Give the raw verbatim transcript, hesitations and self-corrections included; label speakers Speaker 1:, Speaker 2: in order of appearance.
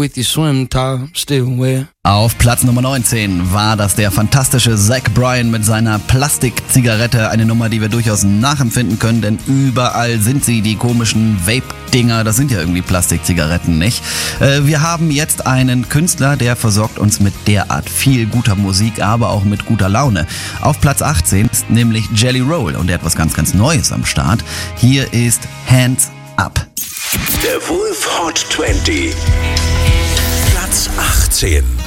Speaker 1: with your swim top still wet.
Speaker 2: Auf Platz Nummer neunzehn war das der fantastische Zach Bryan mit seiner Plastikzigarette. Eine Nummer, die wir durchaus nachempfinden können, denn überall sind sie, die komischen Vape-Dinger. Das sind ja irgendwie Plastikzigaretten, nicht? Äh, wir haben jetzt einen Künstler, der versorgt uns mit derart viel guter Musik, aber auch mit guter Laune. Auf Platz achtzehn ist nämlich Jelly Roll und er hat was ganz, ganz Neues am Start. Hier ist Hands Up.
Speaker 3: Der Wolf Hot zwanzig. Platz achtzehn.